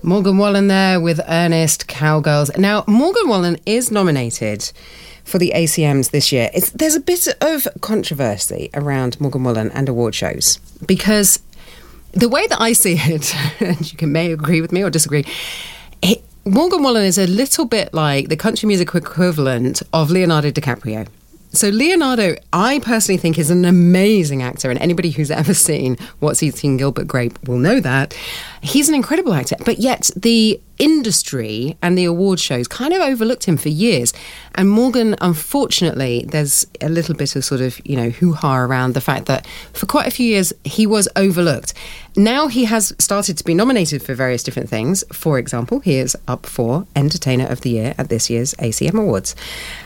Morgan Wallen there with Ernest, Cowgirls. Now, Morgan Wallen is nominated for the ACMs this year. There's a bit of controversy around Morgan Wallen and award shows because the way that I see it, and you may agree with me or disagree, Morgan Wallen is a little bit like the country music equivalent of Leonardo DiCaprio. So Leonardo, I personally think, is an amazing actor, and anybody who's ever seen What's Eating Gilbert Grape will know that. He's an incredible actor, but yet the industry and the award shows kind of overlooked him for years. And Morgan, unfortunately, there's a little bit of sort of, hoo-ha around the fact that for quite a few years he was overlooked. Now he has started to be nominated for various different things. For example, he is up for Entertainer of the Year at this year's ACM Awards.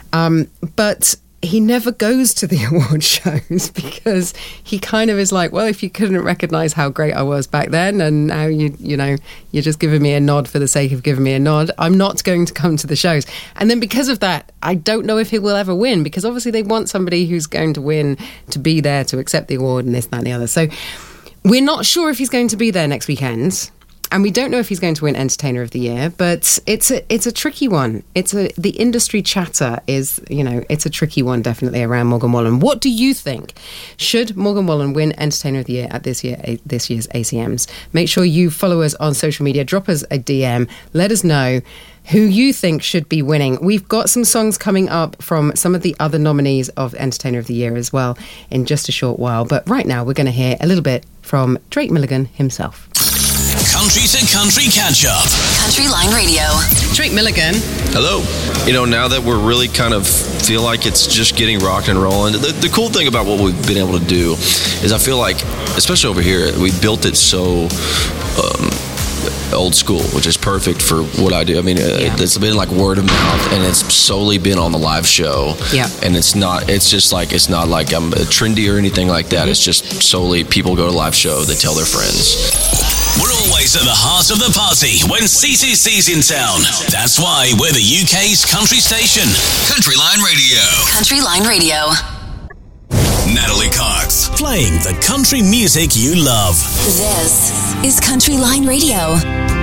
But he never goes to the award shows because he kind of is like, well, if you couldn't recognise how great I was back then and now you're just giving me a nod for the sake of giving me a nod, I'm not going to come to the shows. And then because of that, I don't know if he will ever win because obviously they want somebody who's going to win to be there to accept the award and this, that and the other. So we're not sure if he's going to be there next weekend. And we don't know if he's going to win Entertainer of the Year, but it's a tricky one. The industry chatter is, it's a tricky one definitely around Morgan Wallen. What do you think? Should Morgan Wallen win Entertainer of the Year at this year's ACMs? Make sure you follow us on social media. Drop us a DM. Let us know who you think should be winning. We've got some songs coming up from some of the other nominees of Entertainer of the Year as well in just a short while. But right now we're going to hear a little bit from Drake Milligan himself. Country to country catch up. Country Line Radio. Drake Milligan. Hello. Now that we're really kind of feel like it's just getting rocked and rolling, the cool thing about what we've been able to do is I feel like, especially over here, we built it so old school, which is perfect for what I do. I mean, it's been like word of mouth, and it's solely been on the live show. Yeah. And it's not like I'm trendy or anything like that. Mm-hmm. It's just solely people go to live show, they tell their friends. We're always at the heart of the party when CCC's in town. That's why we're the UK's country station. Country Line Radio. Country Line Radio. Natalie Cox. Playing the country music you love. This is Country Line Radio.